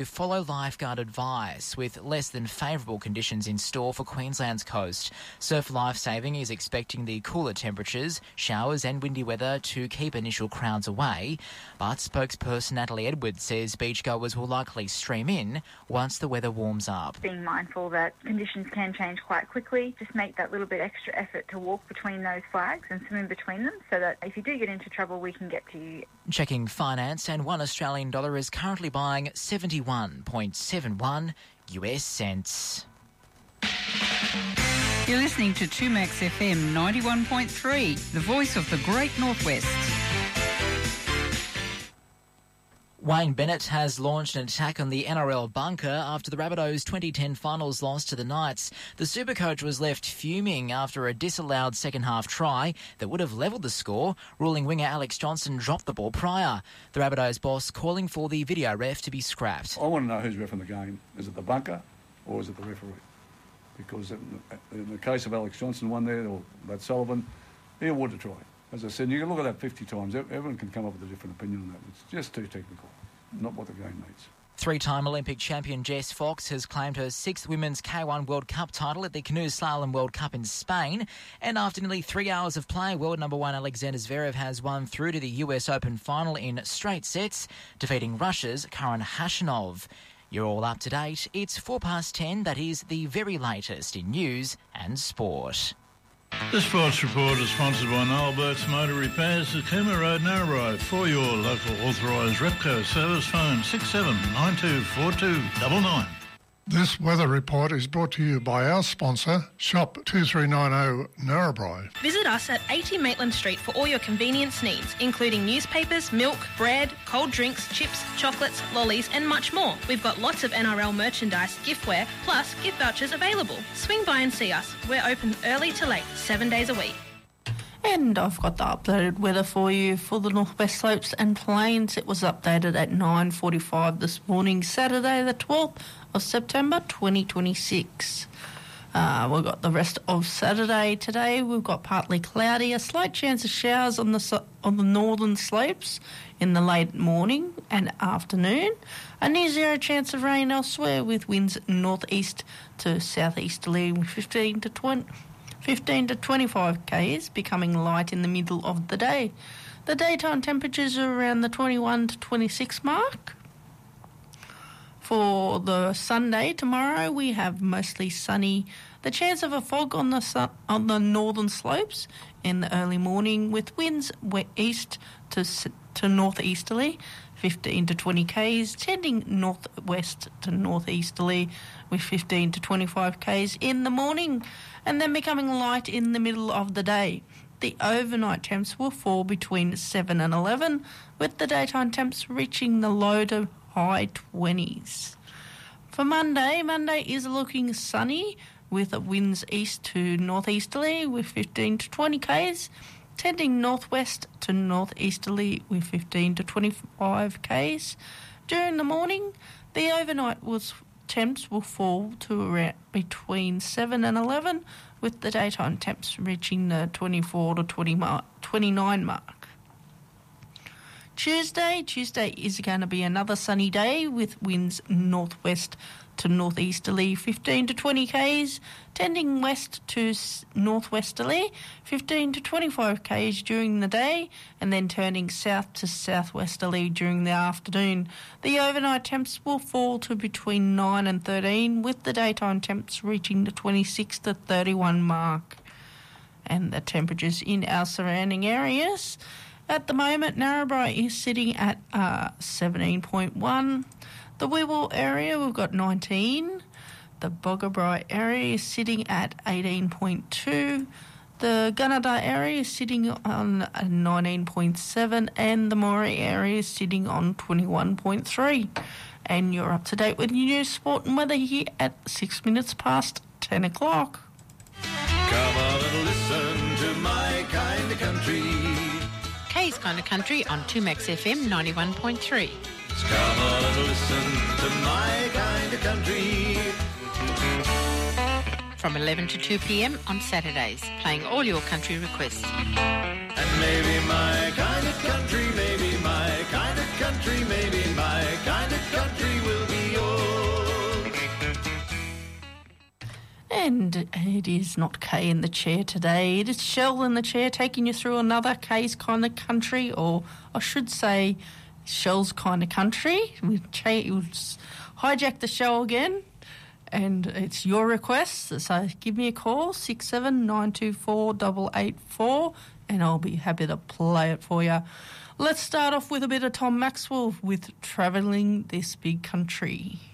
Follow lifeguard advice with less than favourable conditions in store for Queensland's coast. Surf Lifesaving is expecting the cooler temperatures, showers and windy weather to keep initial crowds away, but spokesperson Natalie Edwards says beachgoers will likely stream in once the weather warms up. Being mindful that conditions can change quite quickly, just make that little bit extra effort to walk between those flags and swim in between them so that if you do get into trouble, we can get to you. Checking finance, and $1 Australian dollar is currently buying 71.71 US cents. You're listening to 2Max FM 91.3, the voice of the Great Northwest. Wayne Bennett has launched an attack on the NRL bunker after the Rabbitohs' 2010 finals loss to the Knights. The Supercoach was left fuming after a disallowed second-half try that would have levelled the score, ruling winger Alex Johnson dropped the ball prior. The Rabbitohs boss calling for the video ref to be scrapped. I want to know who's reffing the game. Is it the bunker or is it the referee? Because in the case of Alex Johnson, one there, or Matt Sullivan, he awarded a try. As I said, you can look at that 50 times. Everyone can come up with a different opinion on that. It's just too technical, not what the game needs. Three-time Olympic champion Jess Fox has claimed her 6th Women's K1 World Cup title at the Canoe Slalom World Cup in Spain. And after nearly 3 hours of play, world number 1 Alexander Zverev has won through to the US Open final in straight sets, defeating Russia's Karen Khachanov. You're all up to date. It's 10:04. That is the very latest in news and sport. The Sports Report is sponsored by Noel Burke's Motor Repairs at Cooma Road, Narrabri. For your local authorised Repco service, phone 67924299. This weather report is brought to you by our sponsor, Shop 2390 Narrabri. Visit us at 80 Maitland Street for all your convenience needs, including newspapers, milk, bread, cold drinks, chips, chocolates, lollies and much more. We've got lots of NRL merchandise, giftware, plus gift vouchers available. Swing by and see us. We're open early to late, 7 days a week. And I've got the updated weather for you for the Northwest Slopes and Plains. It was updated at 9:45 this morning, Saturday the 12th of September 2026. We've got the rest of Saturday today. We've got partly cloudy, a slight chance of showers on the northern slopes in the late morning and afternoon. A near zero chance of rain elsewhere with winds northeast to southeasterly 15 to 25 k's, becoming light in the middle of the day. The daytime temperatures are around the 21 to 26 mark. For the Sunday tomorrow, we have mostly sunny. The chance of a fog on the northern slopes in the early morning with winds east to northeasterly, 15 to 20 k's, tending northwest to northeasterly with 15 to 25 k's in the morning, and then becoming light in the middle of the day. The overnight temps will fall between 7 and 11, with the daytime temps reaching the low to high 20s. For Monday is looking sunny with winds east to northeasterly with 15 to 20 k's, tending northwest to northeasterly with 15 to 25 k's. During the morning, the overnight temps will fall to around between 7 and 11, with the daytime temps reaching the 24 to 29 mark. Tuesday is going to be another sunny day with winds northwest to northeasterly 15 to 20 k's, tending west to northwesterly 15 to 25 k's during the day, and then turning south to southwesterly during the afternoon. The overnight temps will fall to between 9 and 13, with the daytime temps reaching the 26 to 31 mark. And the temperatures in our surrounding areas. At the moment, Narrabri is sitting at 17.1. The Wibble area, we've got 19. The Boggabri area is sitting at 18.2. The Gunnedah area is sitting on 19.7. And the Moree area is sitting on 21.3. And you're up to date with your news, sport and weather here at 6 minutes past 10 o'clock. Come on and listen to my kind of country. K's Kind of Country on 2Max FM 91.3. Come on and listen to my kind of country. From 11 to 2 p.m. on Saturdays, playing all your country requests. And maybe my kind of country, maybe my kind of country, maybe my kind of country will be And it is not Kay in the chair today. It is Shell in the chair taking you through another Kay's kind of country, or I should say Shell's kind of country. We've hijacked the show again, and it's your request. So give me a call, 67924884, and I'll be happy to play it for you. Let's start off with a bit of Tom Maxwell with Travelling This Big Country.